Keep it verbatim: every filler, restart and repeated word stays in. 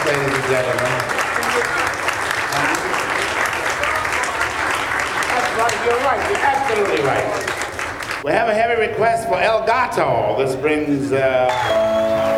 ladies and gentlemen. That's right, you're right, you're absolutely right. We have a heavy request for El Gato. This brings uh,